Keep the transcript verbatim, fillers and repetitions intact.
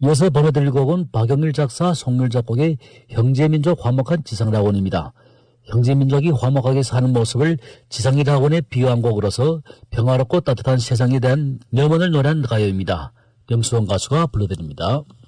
이어서 번호드릴 곡은 박영일 작사, 송일 작곡의 형제민족 화목한 지상낙원입니다. 형제민족이 화목하게 사는 모습을 지상의 낙원에 비유한 곡으로서 평화롭고 따뜻한 세상에 대한 염원을 노래한 가요입니다. 명수원 가수가 불러드립니다.